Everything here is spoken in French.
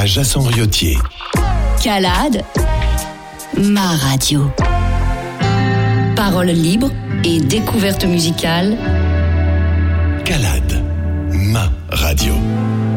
à Jasson-Riotier. Calade, ma radio. Paroles libres et découvertes musicales. Calade, ma radio.